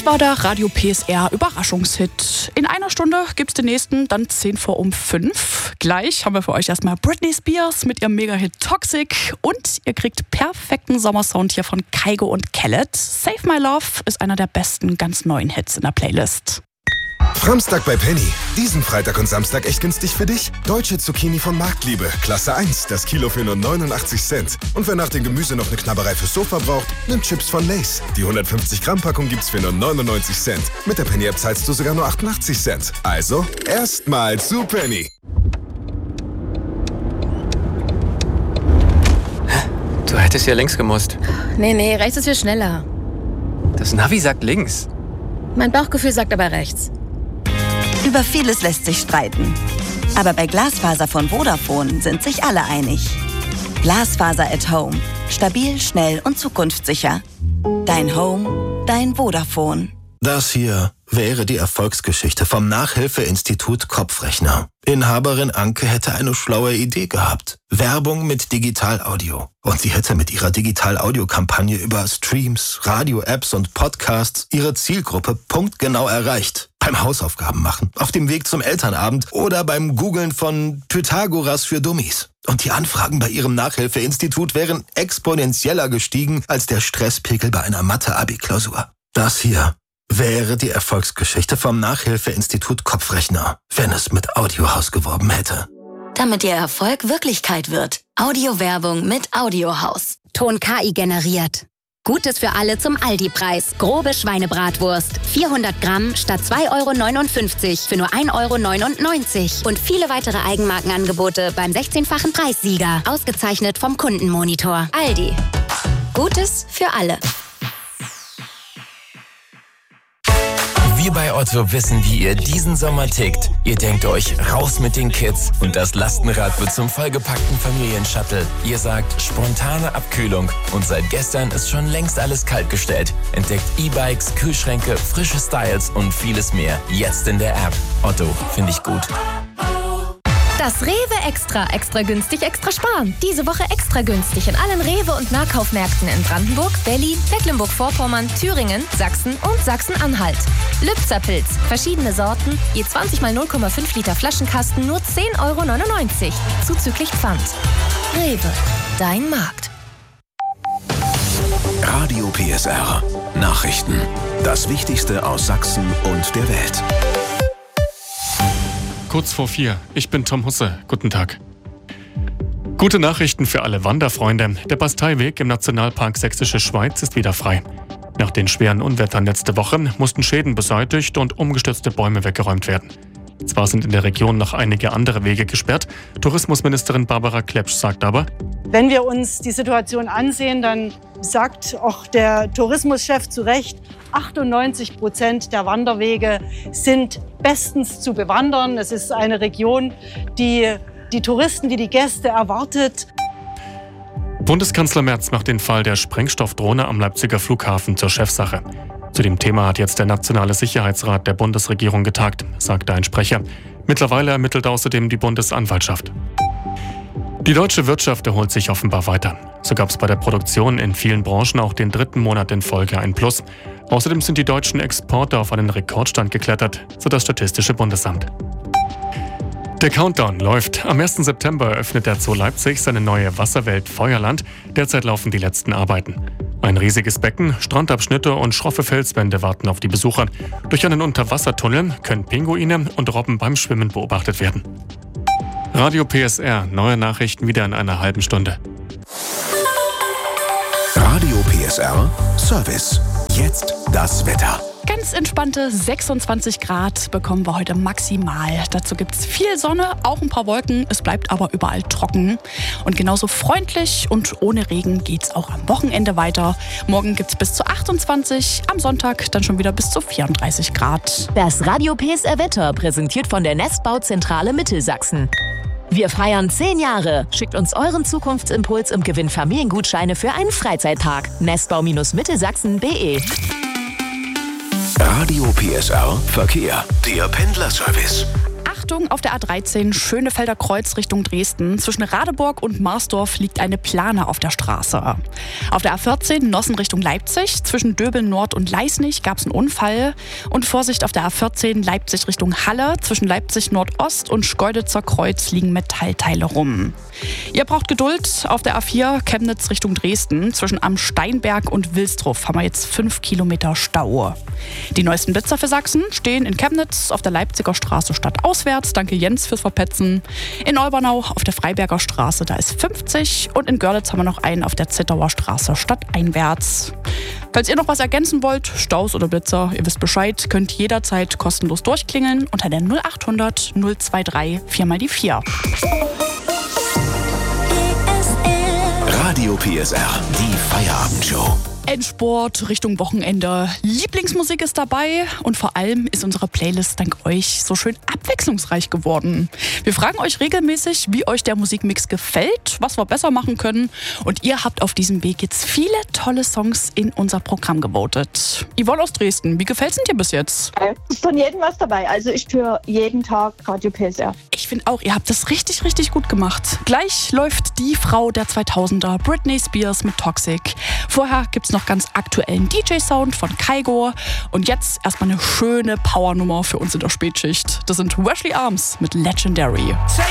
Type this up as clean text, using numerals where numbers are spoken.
war der Radio PSR Überraschungshit. In einer Stunde gibt's den nächsten, dann 5:10. Gleich haben wir für euch erstmal Britney Spears mit ihrem Mega-Hit Toxic und ihr kriegt perfekten Sommersound hier von Kygo und Khaled. Save My Love ist einer der besten ganz neuen Hits in der Playlist. Framstag bei Penny. Diesen Freitag und Samstag echt günstig für dich. Deutsche Zucchini von Marktliebe. Klasse 1. Das Kilo für nur 89 Cent. Und wer nach dem Gemüse noch eine Knabberei fürs Sofa braucht, nimmt Chips von Lay's. Die 150 Gramm Packung gibt's für nur 99 Cent. Mit der Penny-App zahlst du sogar nur 88 Cent. Also, erstmal zu Penny. Du hättest ja links gemusst. Nee, rechts ist viel schneller. Das Navi sagt links. Mein Bauchgefühl sagt aber rechts. Über vieles lässt sich streiten. Aber bei Glasfaser von Vodafone sind sich alle einig. Glasfaser at Home. Stabil, schnell und zukunftssicher. Dein Home, dein Vodafone. Das hier wäre die Erfolgsgeschichte vom Nachhilfeinstitut Kopfrechner. Inhaberin Anke hätte eine schlaue Idee gehabt. Werbung mit Digital-Audio. Und sie hätte mit ihrer Digital-Audio-Kampagne über Streams, Radio-Apps und Podcasts ihre Zielgruppe punktgenau erreicht. Beim Hausaufgaben machen, auf dem Weg zum Elternabend oder beim Googlen von Pythagoras für Dummies. Und die Anfragen bei ihrem Nachhilfeinstitut wären exponentieller gestiegen als der Stresspegel bei einer Mathe-Abi-Klausur. Das hier wäre die Erfolgsgeschichte vom Nachhilfeinstitut Kopfrechner, wenn es mit Audiohaus geworben hätte. Damit Ihr Erfolg Wirklichkeit wird. Audiowerbung mit Audiohaus. Ton KI generiert. Gutes für alle zum Aldi-Preis. Grobe Schweinebratwurst. 400 Gramm statt 2,59 € für nur 1,99 €. Und viele weitere Eigenmarkenangebote beim 16-fachen Preissieger. Ausgezeichnet vom Kundenmonitor. Aldi. Gutes für alle. Wir bei Otto wissen, wie ihr diesen Sommer tickt. Ihr denkt euch, raus mit den Kids und das Lastenrad wird zum vollgepackten Familienshuttle. Ihr sagt, spontane Abkühlung und seit gestern ist schon längst alles kaltgestellt. Entdeckt E-Bikes, Kühlschränke, frische Styles und vieles mehr. Jetzt in der App. Otto, finde ich gut. Das Rewe extra günstig, extra sparen. Diese Woche extra günstig in allen Rewe- und Nahkaufmärkten in Brandenburg, Berlin, Mecklenburg-Vorpommern, Thüringen, Sachsen und Sachsen-Anhalt. Lübzer Pilz, verschiedene Sorten, je 20 mal 0,5 Liter Flaschenkasten, nur 10,99 €, zuzüglich Pfand. Rewe, dein Markt. Radio PSR. Nachrichten. Das Wichtigste aus Sachsen und der Welt. Kurz vor 4. Ich bin Tom Husse. Guten Tag. Gute Nachrichten für alle Wanderfreunde. Der Basteiweg im Nationalpark Sächsische Schweiz ist wieder frei. Nach den schweren Unwettern letzte Woche mussten Schäden beseitigt und umgestürzte Bäume weggeräumt werden. Zwar sind in der Region noch einige andere Wege gesperrt. Tourismusministerin Barbara Klepsch sagt aber: Wenn wir uns die Situation ansehen, dann sagt auch der Tourismuschef zu Recht, 98% der Wanderwege sind bestens zu bewandern. Es ist eine Region, die die Touristen, die Gäste erwartet. Bundeskanzler Merz macht den Fall der Sprengstoffdrohne am Leipziger Flughafen zur Chefsache. Zu dem Thema hat jetzt der Nationale Sicherheitsrat der Bundesregierung getagt, sagte ein Sprecher. Mittlerweile ermittelt außerdem die Bundesanwaltschaft. Die deutsche Wirtschaft erholt sich offenbar weiter. So gab es bei der Produktion in vielen Branchen auch den 3. Monat in Folge ein Plus. Außerdem sind die deutschen Exporte auf einen Rekordstand geklettert, so das Statistische Bundesamt. Der Countdown läuft. Am 1. September eröffnet der Zoo Leipzig seine neue Wasserwelt Feuerland. Derzeit laufen die letzten Arbeiten. Ein riesiges Becken, Strandabschnitte und schroffe Felswände warten auf die Besucher. Durch einen Unterwassertunnel können Pinguine und Robben beim Schwimmen beobachtet werden. Radio PSR, neue Nachrichten wieder in einer halben Stunde. Radio PSR Service. Jetzt das Wetter. Ganz entspannte 26 Grad bekommen wir heute maximal. Dazu gibt es viel Sonne, auch ein paar Wolken. Es bleibt aber überall trocken. Und genauso freundlich und ohne Regen geht es auch am Wochenende weiter. Morgen gibt es bis zu 28, am Sonntag dann schon wieder bis zu 34 Grad. Das Radio PSR Wetter präsentiert von der Nestbauzentrale Mittelsachsen. Wir feiern 10 Jahre. Schickt uns euren Zukunftsimpuls und gewinnt Familiengutscheine für einen Freizeittag. Nestbau-mittelsachsen.de. Radio PSR Verkehr. Der Pendlerservice. Achtung, auf der A13 Schönefelder Kreuz Richtung Dresden. Zwischen Radeburg und Marsdorf liegt eine Plane auf der Straße. Auf der A14 Nossen Richtung Leipzig. Zwischen Döbeln Nord und Leisnig gab es einen Unfall. Und Vorsicht auf der A14 Leipzig Richtung Halle. Zwischen Leipzig Nordost und Schkeuditzer Kreuz liegen Metallteile rum. Ihr braucht Geduld. Auf der A4 Chemnitz Richtung Dresden. Zwischen Am Steinberg und Wilsdruff haben wir jetzt 5 Kilometer Stau. Die neuesten Blitzer für Sachsen stehen in Chemnitz auf der Leipziger Straße stadtauswärts. Danke Jens fürs Verpetzen. In Olbernau auf der Freiberger Straße, da ist 50. Und in Görlitz haben wir noch einen auf der Zittauer Straße stadteinwärts. Falls ihr noch was ergänzen wollt, Staus oder Blitzer, ihr wisst Bescheid, könnt jederzeit kostenlos durchklingeln unter der 0800 023 4x4. Radio PSR, die Feierabendshow. Endsport Richtung Wochenende. Lieblingsmusik ist dabei und vor allem ist unsere Playlist dank euch so schön abwechslungsreich geworden. Wir fragen euch regelmäßig, wie euch der Musikmix gefällt, was wir besser machen können und ihr habt auf diesem Weg jetzt viele tolle Songs in unser Programm gewotet. Yvonne aus Dresden, wie gefällt's denn dir bis jetzt? Von jedem was dabei, also ich höre jeden Tag Radio PSR. Ich finde auch, ihr habt das richtig, richtig gut gemacht. Gleich läuft die Frau der 2000er, Britney Spears mit Toxic. Vorher gibt's noch ganz aktuellen DJ-Sound von Kygo. Und jetzt erstmal eine schöne Powernummer für uns in der Spätschicht. Das sind Wesley Arms mit Legendary.